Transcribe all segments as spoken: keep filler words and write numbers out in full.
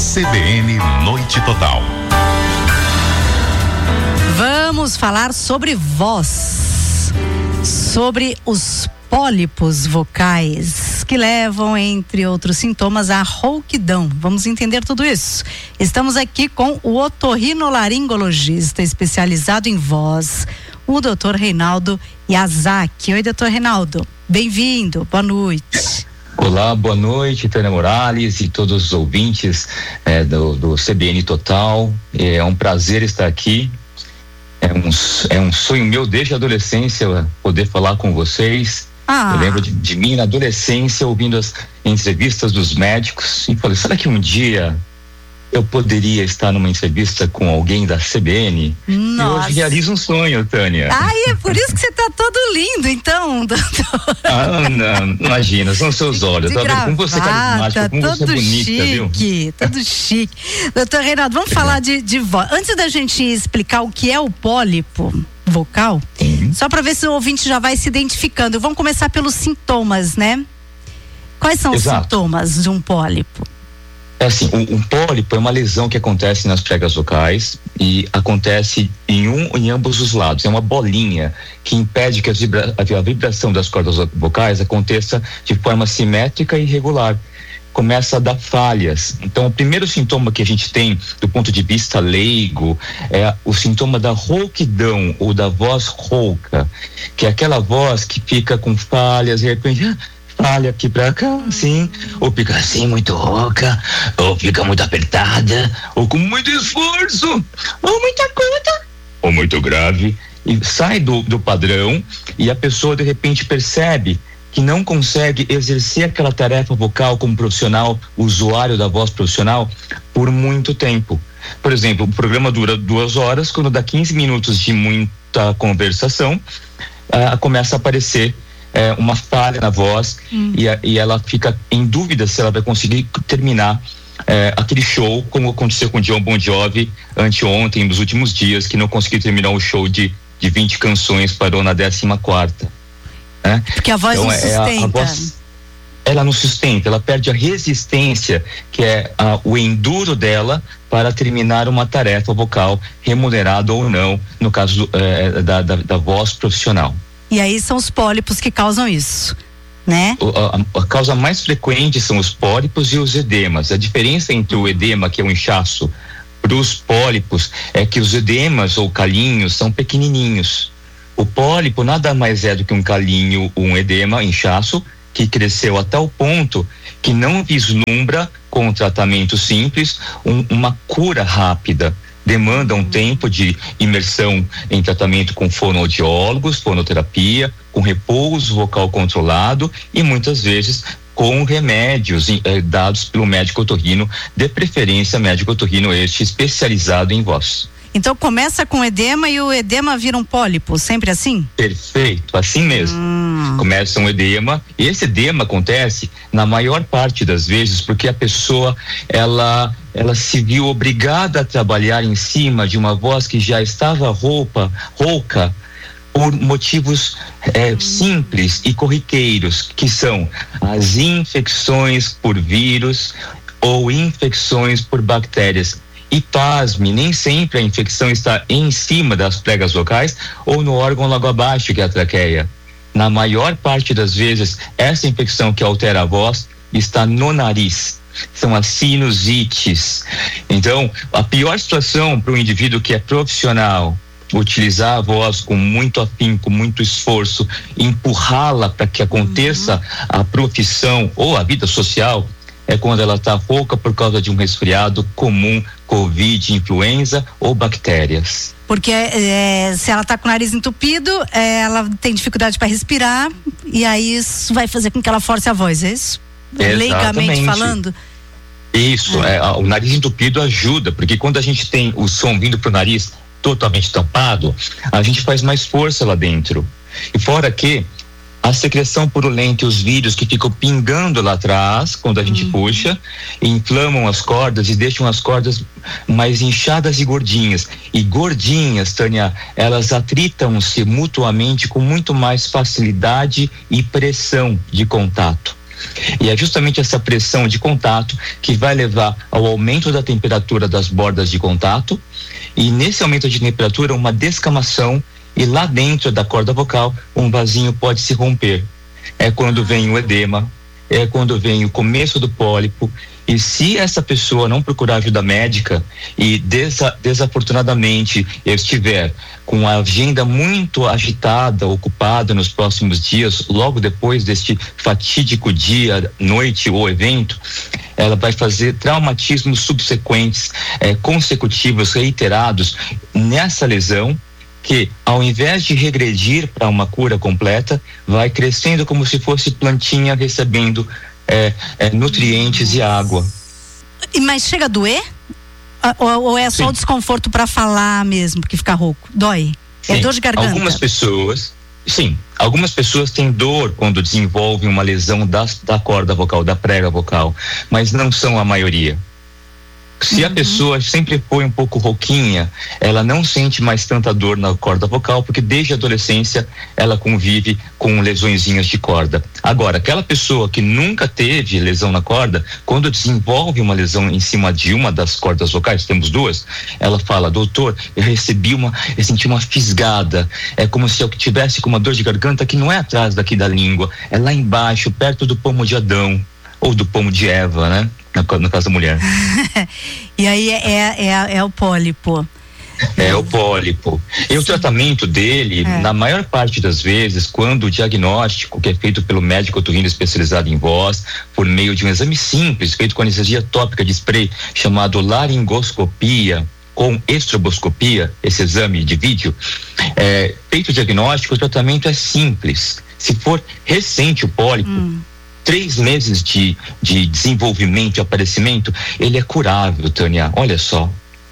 C B N Noite Total. Vamos falar sobre voz, sobre os pólipos vocais que levam, entre outros sintomas, à rouquidão. Vamos entender tudo isso. Estamos aqui com o otorrinolaringologista especializado em voz, o doutor Reinaldo Yazaki. Oi, doutor Reinaldo. Bem-vindo. Boa noite. Olá, boa noite, Tânia Morales e todos os ouvintes é, do, do C B N Total. É um prazer estar aqui. É um, é um sonho meu desde a adolescência poder falar com vocês. Ah. Eu lembro de, de mim na adolescência ouvindo as entrevistas dos médicos e falei, será que um dia eu poderia estar numa entrevista com alguém da C B N? Nossa. E hoje realizo um sonho, Tânia. Ai, é por isso que você tá todo lindo, então, doutor. Ah, não, imagina, são seus olhos. Tá vendo como você é carismática, como você é bonita, chique, viu? Todo chique. Doutor Reinaldo, vamos falar de, de voz. Antes da gente explicar o que é o pólipo vocal, uhum. Só para ver se o ouvinte já vai se identificando. Vamos começar pelos sintomas, né? Quais são Exato. Os sintomas de um pólipo? É assim, um, um pólipo é uma lesão que acontece nas pregas vocais e acontece em um em ambos os lados. É uma bolinha que impede que a, vibra, a vibração das cordas vocais aconteça de forma simétrica e irregular. Começa a dar falhas. Então, o primeiro sintoma que a gente tem do ponto de vista leigo é o sintoma da rouquidão ou da voz rouca, que é aquela voz que fica com falhas, de repente falha aqui pra cá, assim, ou fica assim muito rouca, ou fica muito apertada, ou com muito esforço, ou muito aguda, ou muito grave, e sai do, do padrão e a pessoa de repente percebe que não consegue exercer aquela tarefa vocal como profissional, usuário da voz profissional, por muito tempo. Por exemplo, o programa dura duas horas, quando dá quinze minutos de muita conversação, ah, começa a aparecer eh, uma falha na voz hum. e, a, e ela fica em dúvida se ela vai conseguir terminar eh, aquele show, como aconteceu com o John Bon Jovi anteontem, nos últimos dias, que não conseguiu terminar o show de, de vinte canções, parou na décima quarta. Né? Porque a voz então, não sustenta. É a, a voz, ela não sustenta, ela perde a resistência, que é a, o enduro dela para terminar uma tarefa vocal, remunerada ou não, no caso do, é, da, da, da voz profissional. E aí são os pólipos que causam isso, né? O, a, a causa mais frequente são os pólipos e os edemas. A diferença entre o edema, que é um inchaço, para os pólipos, é que os edemas ou calinhos são pequenininhos. O pólipo nada mais é do que um calinho, um edema, inchaço, que cresceu a tal ponto que não vislumbra, com um tratamento simples, um, uma cura rápida. Demanda um tempo de imersão em tratamento com fonoaudiólogos, fonoterapia, com repouso vocal controlado e muitas vezes com remédios eh, dados pelo médico otorrino, de preferência médico otorrino este especializado em voz. Então começa com edema e o edema vira um pólipo, sempre assim? Perfeito, assim mesmo. Hum. Começa um edema, e esse edema acontece na maior parte das vezes porque a pessoa, ela, ela se viu obrigada a trabalhar em cima de uma voz que já estava roupa, rouca, por motivos é, simples e corriqueiros, que são as infecções por vírus ou infecções por bactérias. E pasme, nem sempre a infecção está em cima das pregas vocais ou no órgão logo abaixo, que é a traqueia. Na maior parte das vezes, essa infecção que altera a voz está no nariz. São as sinusites. Então, a pior situação para o indivíduo que é profissional, utilizar a voz com muito afinco, com muito esforço, empurrá-la para que aconteça uhum. a profissão ou a vida social, é quando ela está rouca por causa de um resfriado comum, Covid, influenza ou bactérias. Porque é, se ela está com o nariz entupido, é, ela tem dificuldade para respirar e aí isso vai fazer com que ela force a voz, é isso? Leigamente falando? Isso, é. É, o nariz entupido ajuda, porque quando a gente tem o som vindo pro nariz totalmente tampado, a gente faz mais força lá dentro. E fora que a secreção purulenta e os vírus que ficam pingando lá atrás, quando a gente uhum. puxa, inflamam as cordas e deixam as cordas mais inchadas e gordinhas. E gordinhas, Tânia, elas atritam-se mutuamente com muito mais facilidade e pressão de contato. E é justamente essa pressão de contato que vai levar ao aumento da temperatura das bordas de contato, e nesse aumento de temperatura uma descamação, e lá dentro da corda vocal um vasinho pode se romper. É quando vem o edema, é quando vem o começo do pólipo. E se essa pessoa não procurar ajuda médica e desa, desafortunadamente estiver com a agenda muito agitada, ocupada nos próximos dias, logo depois deste fatídico dia, noite ou evento, ela vai fazer traumatismos subsequentes, eh, consecutivos, reiterados nessa lesão, que ao invés de regredir para uma cura completa, vai crescendo como se fosse plantinha recebendo É, é, nutrientes e água. Mas chega a doer? Ou, ou é só Sim. o desconforto para falar mesmo, porque fica rouco? Dói? Sim. É dor de garganta? Algumas pessoas, sim, algumas pessoas têm dor quando desenvolvem uma lesão da, da corda vocal, da prega vocal, mas não são a maioria. Se uhum. a pessoa sempre foi um pouco rouquinha, ela não sente mais tanta dor na corda vocal, porque desde a adolescência ela convive com lesõezinhas de corda. Agora, aquela pessoa que nunca teve lesão na corda, quando desenvolve uma lesão em cima de uma das cordas vocais, temos duas, ela fala: doutor, eu recebi uma, eu senti uma fisgada, é como se eu tivesse com uma dor de garganta que não é atrás daqui da língua, é lá embaixo, perto do pomo de Adão, ou do pomo de Eva, né? No caso da mulher. E aí é, é, é, é o pólipo. É o pólipo. E Sim. o tratamento dele, é. na maior parte das vezes, quando o diagnóstico, que é feito pelo médico otorrino especializado em voz, por meio de um exame simples, feito com anestesia tópica de spray, chamado laringoscopia, com estroboscopia, esse exame de vídeo, é, feito o diagnóstico, o tratamento é simples. Se for recente o pólipo, hum. três meses de, de desenvolvimento e aparecimento, ele é curável, Tânia, olha só.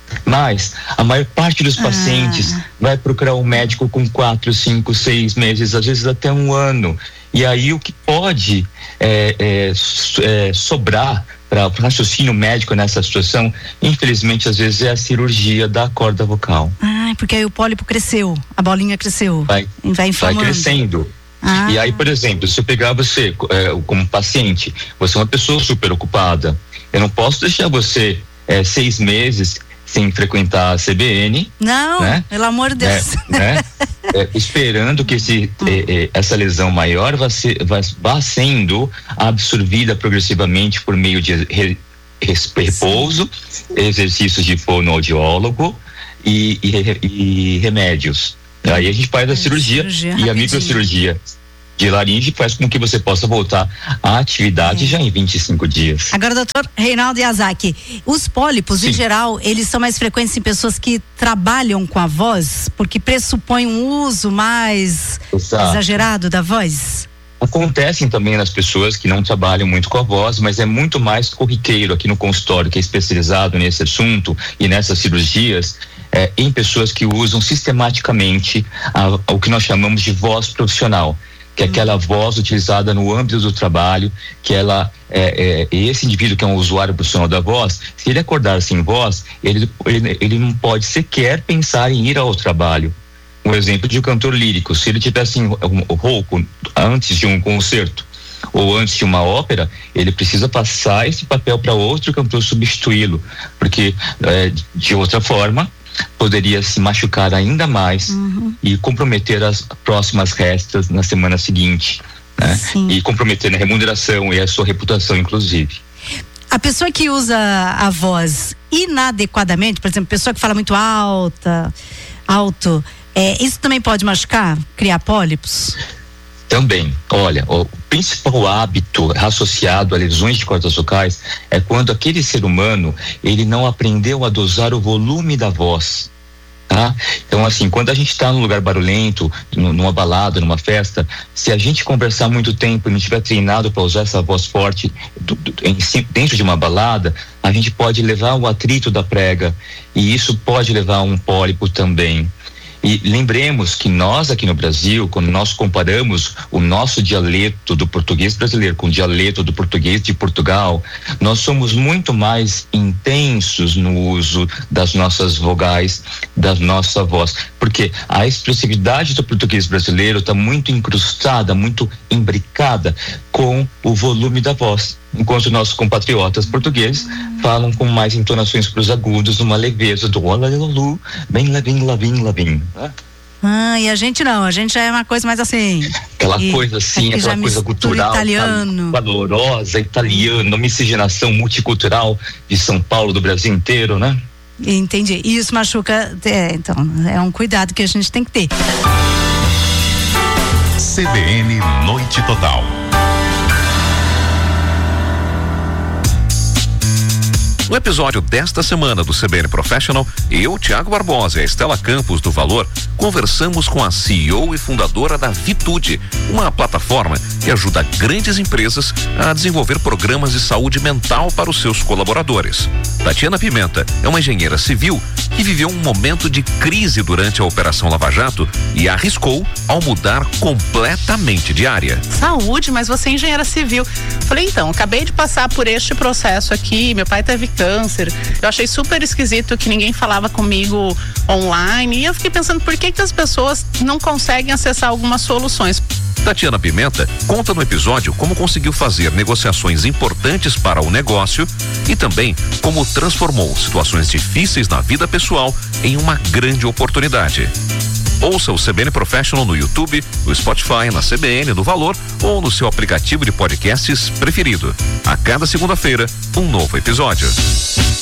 Mas a maior parte dos pacientes ah. vai procurar um médico com quatro, cinco, seis meses, às vezes até um ano. E aí o que pode é, é, é, sobrar para o raciocínio médico nessa situação, infelizmente, às vezes é a cirurgia da corda vocal. Ah, porque aí o pólipo cresceu, a bolinha cresceu. Vai, vai inflamando. Vai crescendo. Ah. E aí, por exemplo, se eu pegar você é, como paciente, você é uma pessoa super ocupada, eu não posso deixar você é, seis meses sem frequentar a C B N. Não, né? Pelo amor de Deus. É, né? é, esperando que esse, hum. é, é, essa lesão maior vá, ser, vá, vá sendo absorvida progressivamente por meio de re, res, repouso, exercícios de fonoaudiólogo e, e, e remédios. Aí a gente faz a cirurgia, cirurgia e rapidinho. A microcirurgia de laringe faz com que você possa voltar à atividade é. já em vinte e cinco dias. Agora, doutor Reinaldo Yazaki, os pólipos, Sim. em geral, eles são mais frequentes em pessoas que trabalham com a voz, porque pressupõe um uso mais Exato. exagerado da voz? Acontecem também nas pessoas que não trabalham muito com a voz, mas é muito mais corriqueiro aqui no consultório, que é especializado nesse assunto e nessas cirurgias, é, em pessoas que usam sistematicamente a, o que nós chamamos de voz profissional, que é aquela voz utilizada no âmbito do trabalho, que ela, é, é, esse indivíduo que é um usuário profissional da voz, se ele acordar sem voz, ele, ele, ele não pode sequer pensar em ir ao trabalho. Um exemplo de um cantor lírico, se ele tivesse um, um rouco antes de um concerto ou antes de uma ópera, ele precisa passar esse papel para outro cantor substituí-lo, porque é, de outra forma poderia se machucar ainda mais uhum. e comprometer as próximas restas na semana seguinte, né? E comprometer a remuneração e a sua reputação, inclusive. A pessoa que usa a voz inadequadamente, por exemplo, pessoa que fala muito alta, alto, é, isso também pode machucar, criar pólipos? Também, olha, o principal hábito associado a lesões de cordas vocais é quando aquele ser humano, ele não aprendeu a dosar o volume da voz, tá? Então, assim, quando a gente está num lugar barulhento, numa balada, numa festa, se a gente conversar muito tempo e não tiver treinado para usar essa voz forte do, do, em, dentro de uma balada, a gente pode levar o atrito da prega e isso pode levar a um pólipo também. E lembremos que nós aqui no Brasil, quando nós comparamos o nosso dialeto do português brasileiro com o dialeto do português de Portugal, nós somos muito mais intensos no uso das nossas vogais, da nossa voz, porque a expressividade do português brasileiro está muito incrustada, muito imbricada com o volume da voz, enquanto nossos compatriotas portugueses falam com mais entonações para os agudos, uma leveza do olalalu, bem lavim, lavim, lavim. Ah, e a gente não, a gente já é uma coisa mais assim. Aquela e, coisa assim, aquela coisa cultural, italiano. valorosa, italiana, miscigenação multicultural de São Paulo, do Brasil inteiro, né? Entendi. E isso machuca, é, então, é um cuidado que a gente tem que ter. C B N Noite Total. No episódio desta semana do C B N Professional, eu, Tiago Barbosa e a Estela Campos do Valor, conversamos com a C E O e fundadora da Vitude, uma plataforma que ajuda grandes empresas a desenvolver programas de saúde mental para os seus colaboradores. Tatiana Pimenta é uma engenheira civil que viveu um momento de crise durante a Operação Lava Jato e arriscou ao mudar completamente de área. Saúde, mas você é engenheira civil. Falei, então, acabei de passar por este processo aqui, meu pai teve câncer. Eu achei super esquisito que ninguém falava comigo online e eu fiquei pensando por que que as pessoas não conseguem acessar algumas soluções. Tatiana Pimenta conta no episódio como conseguiu fazer negociações importantes para o negócio e também como transformou situações difíceis na vida pessoal em uma grande oportunidade. Ouça o C B N Professional no YouTube, no Spotify, na C B N, no Valor ou no seu aplicativo de podcasts preferido. A cada segunda-feira, um novo episódio.